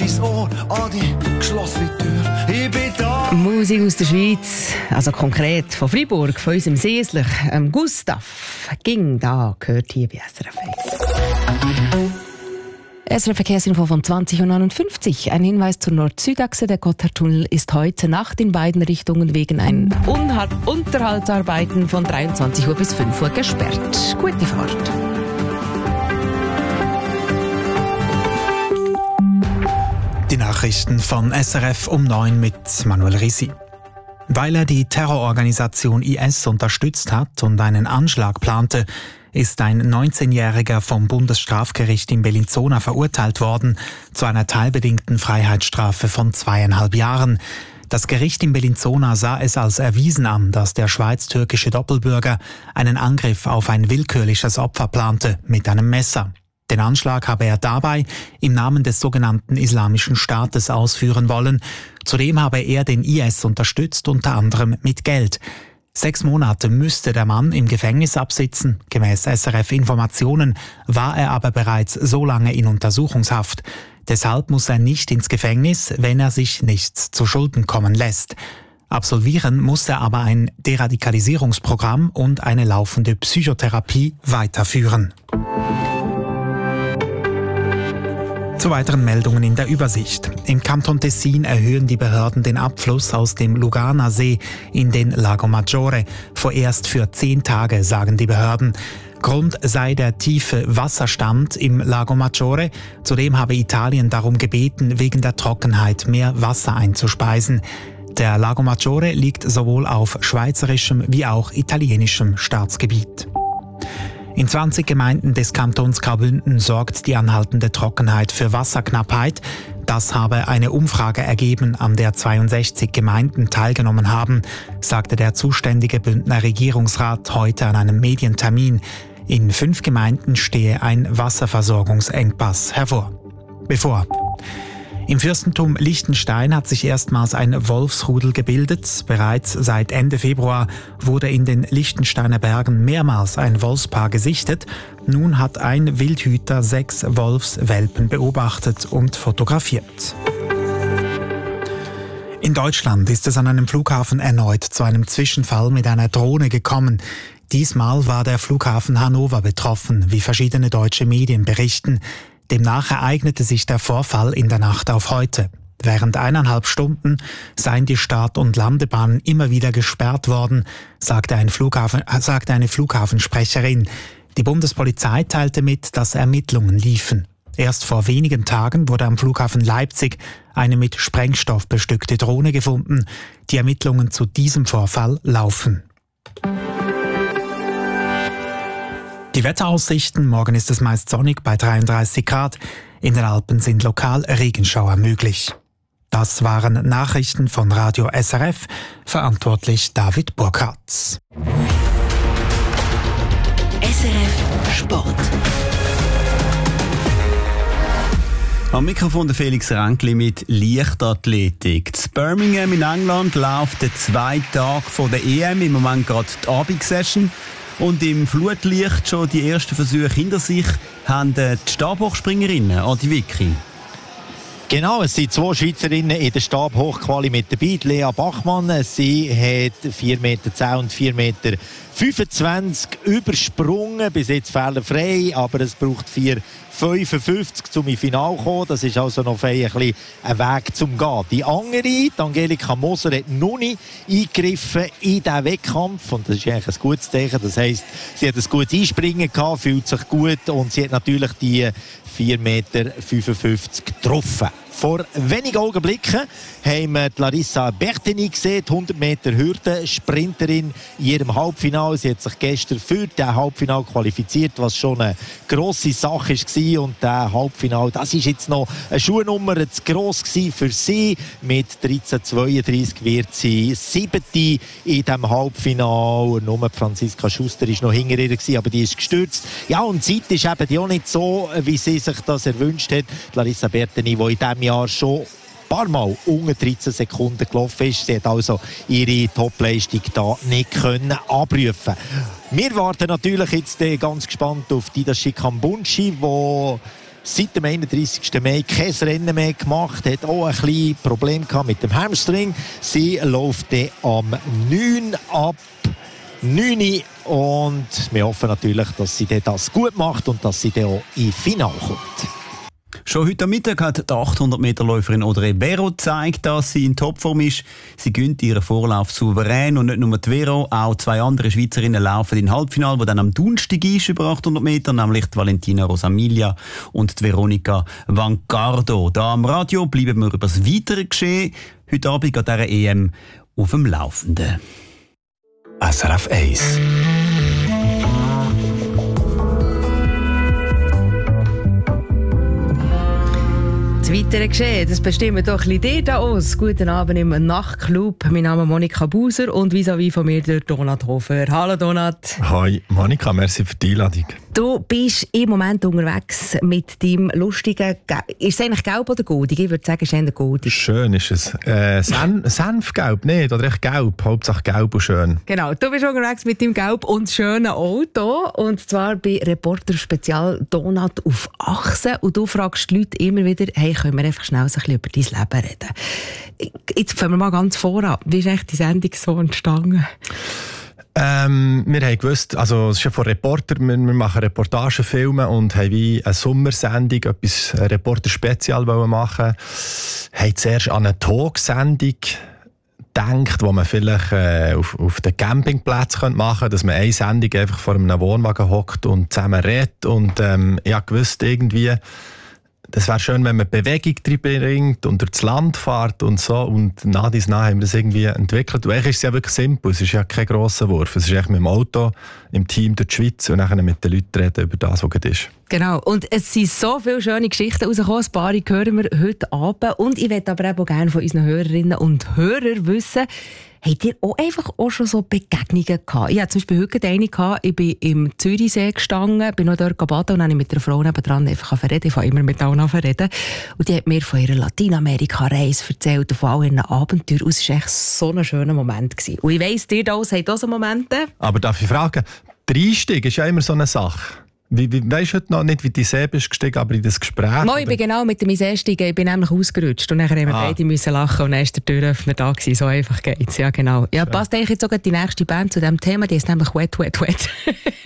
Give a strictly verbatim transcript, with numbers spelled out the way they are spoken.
dein Ohr an die geschlossene Tür. Ich bin da. Musik aus der Schweiz, also konkret von Freiburg, von unserem Seesler, ähm, Gustav. Ging da, gehört hier bei S R F eins. S R F Verkehrsinfo von zwanzig Uhr neunundfünfzig. Ein Hinweis zur Nord-Süd-Achse. Der Gotthardtunnel ist heute Nacht in beiden Richtungen wegen ein Unhal- Unterhaltsarbeiten von dreiundzwanzig Uhr bis fünf Uhr gesperrt. Gute Fahrt. Die Nachrichten von S R F um neun mit Manuel Risi. Weil er die Terrororganisation I S unterstützt hat und einen Anschlag plante, ist ein neunzehnjähriger vom Bundesstrafgericht in Bellinzona verurteilt worden zu einer teilbedingten Freiheitsstrafe von zweieinhalb Jahren. Das Gericht in Bellinzona sah es als erwiesen an, dass der schweiz-türkische Doppelbürger einen Angriff auf ein willkürliches Opfer plante mit einem Messer. Den Anschlag habe er dabei im Namen des sogenannten Islamischen Staates ausführen wollen. Zudem habe er den I S unterstützt, unter anderem mit Geld. Sechs Monate müsste der Mann im Gefängnis absitzen. Gemäß S R F-Informationen war er aber bereits so lange in Untersuchungshaft. Deshalb muss er nicht ins Gefängnis, wenn er sich nichts zu Schulden kommen lässt. Absolvieren muss er aber ein Deradikalisierungsprogramm und eine laufende Psychotherapie weiterführen. Zu weiteren Meldungen in der Übersicht. Im Kanton Tessin erhöhen die Behörden den Abfluss aus dem Luganer See in den Lago Maggiore. Vorerst für zehn Tage, sagen die Behörden. Grund sei der tiefe Wasserstand im Lago Maggiore. Zudem habe Italien darum gebeten, wegen der Trockenheit mehr Wasser einzuspeisen. Der Lago Maggiore liegt sowohl auf schweizerischem wie auch italienischem Staatsgebiet. In zwanzig Gemeinden des Kantons Graubünden sorgt die anhaltende Trockenheit für Wasserknappheit. Das habe eine Umfrage ergeben, an der zweiundsechzig Gemeinden teilgenommen haben, sagte der zuständige Bündner Regierungsrat heute an einem Medientermin. In fünf Gemeinden stehe ein Wasserversorgungsengpass hervor. Bevor Im Fürstentum Liechtenstein hat sich erstmals ein Wolfsrudel gebildet. Bereits seit Ende Februar wurde in den Liechtensteiner Bergen mehrmals ein Wolfspaar gesichtet. Nun hat ein Wildhüter sechs Wolfswelpen beobachtet und fotografiert. In Deutschland ist es an einem Flughafen erneut zu einem Zwischenfall mit einer Drohne gekommen. Diesmal war der Flughafen Hannover betroffen, wie verschiedene deutsche Medien berichten. Demnach ereignete sich der Vorfall in der Nacht auf heute. Während eineinhalb Stunden seien die Start- und Landebahnen immer wieder gesperrt worden, sagte, ein Flughafen, äh, sagte eine Flughafensprecherin. Die Bundespolizei teilte mit, dass Ermittlungen liefen. Erst vor wenigen Tagen wurde am Flughafen Leipzig eine mit Sprengstoff bestückte Drohne gefunden. Die Ermittlungen zu diesem Vorfall laufen. Die Wetteraussichten: Morgen ist es meist sonnig bei dreiunddreißig Grad. In den Alpen sind lokal Regenschauer möglich. Das waren Nachrichten von Radio S R F. Verantwortlich David Burkhardt. S R F Sport. Am Mikrofon der Felix Ränkli mit Leichtathletik. In Birmingham in England läuft der zweite Tag von der E M, im Moment gerade die Abendsession. Und im Flutlicht schon die ersten Versuche hinter sich haben die Stabhochspringerinnen Adi Vicky. Genau, es sind zwei Schweizerinnen in der Stabhochquali mit dabei. Lea Bachmann, sie hat vier Meter zehn und vier Meter fünfundzwanzig übersprungen, bis jetzt fehlerfrei, aber es braucht vier Meter fünfundfünfzig, um ins Finale zu kommen. Das ist also noch ein, ein, ein Weg zum Gehen. Die andere, die Angelika Moser, hat noch nicht eingegriffen in diesen Wettkampf und das ist eigentlich ein gutes Zeichen. Das heisst, sie hat ein gutes Einspringen gehabt, fühlt sich gut und sie hat natürlich die vier Meter fünfundfünfzig getroffen. Vor wenigen Augenblicken haben wir Larissa Bertini gesehen, die hundert Meter Hürden Sprinterin in ihrem Halbfinale. Sie hat sich gestern für das Halbfinale qualifiziert, was schon eine grosse Sache war. Und das Halbfinale, das ist jetzt noch eine Schuhnummer zu gross für sie. Mit dreizehn zweiunddreißig wird sie siebte in diesem Halbfinale. Nur Franziska Schuster war noch hinter ihr, aber die ist gestürzt. Ja, und die Zeit ist eben auch nicht so, wie sie sich das erwünscht hat. Larissa Bertini, die in diesem Jahr schon ein paar Mal unter dreizehn Sekunden gelaufen ist. Sie hat also ihre Topleistung da nicht können abrufen. Wir warten natürlich jetzt ganz gespannt auf Didashi Kambunchi, wo seit dem einunddreissigsten Mai kein Rennen mehr gemacht, hat auch ein bisschen Problem gehabt mit dem Hamstring. Sie läuft dann am neun ab neun und wir hoffen natürlich, dass sie das gut macht und dass sie dann auch ins Finale kommt. Schon heute Mittag hat die achthundert-Meter-Läuferin Audrey Béraud gezeigt, dass sie in Topform ist. Sie gönnt ihren Vorlauf souverän und nicht nur die Vero, auch zwei andere Schweizerinnen laufen in Halbfinale, wo dann am Donnerstag ist über achthundert Meter, nämlich die Valentina Rosamiglia und die Veronica Vancardo. Da am Radio bleiben wir über das weitere Geschehen heute Abend an dieser E M auf dem Laufenden. S R F eins. Das weitere Geschehen, das bestimmt doch ein bisschen dir aus. Guten Abend im Nachtclub. Mein Name ist Monika Buser und vis-à-vis von mir der Donat Hofer. Hallo Donat. Hi Monika, merci für die Einladung. Du bist im Moment unterwegs mit deinem lustigen... Ge- ist es eigentlich gelb oder goldig? Ich würde sagen, es ist eher goldig. Schön ist es. Äh, Sen- Senfgelb, nicht? Oder echt gelb. Hauptsache gelb und schön. Genau, du bist unterwegs mit deinem gelb und schönen Auto. Und zwar bei Reporter Spezial Donat auf Achse. Und du fragst die Leute immer wieder, hey, können wir einfach schnell so ein bisschen über dein Leben reden? Jetzt fangen wir mal ganz voran. Wie ist eigentlich die Sendung so entstanden? Ähm, wir haben gewusst, also es ist ja von Reporter, wir, wir machen Reportagenfilme und haben wie eine Sommersendung, etwas ein Reporter-Spezial machen. Haben zuerst an eine Talksendung gedacht, wo man vielleicht äh, auf, auf den Campingplatz machen könnte, dass man eine Sendung einfach vor einem Wohnwagen hockt und zusammen redet. Und ähm, ich habe gewusst, irgendwie, das wäre schön, wenn man Bewegung drin bringt und durchs Land fährt und so. Und nach dies nach haben wir das irgendwie entwickelt. Und eigentlich ist es ja wirklich simpel. Es ist ja kein grosser Wurf. Es ist echt mit dem Auto, im Team durch die Schweiz und dann mit den Leuten reden über das, was gerade ist. Genau. Und es sind so viele schöne Geschichten rausgekommen. Ein paar hören wir heute Abend. Und ich möchte aber auch gerne von unseren Hörerinnen und Hörern wissen, habt ihr auch einfach auch schon so Begegnungen gehabt? Ich hatte zum Beispiel heute eine gehabt, ich bin im Zürichsee gestanden, bin noch dort baden und dann habe ich mit einer Frau nebenan einfach reden. Ich fange immer mit allen an reden. Und die hat mir von ihrer Lateinamerika-Reise erzählt und von all ihren Abenteuern. Und es war echt so ein schöner Moment gewesen. Und ich weiss, ihr da habt auch so Momente. Aber darf ich fragen, der Einstieg ist ja immer so eine Sache. Wie, wie, weisst du heute noch nicht, wie du See bist gestiegen, aber in das Gespräch? Mo, ich bin genau mit dem Einstiegen, ich bin nämlich ausgerutscht und dann haben wir ah. beide müssen lachen und dann war der Türöffner da gewesen. So einfach geht's, ja genau. Ja, passt eigentlich jetzt sogar die nächste Band zu diesem Thema, die ist nämlich Wet, Wet, Wet.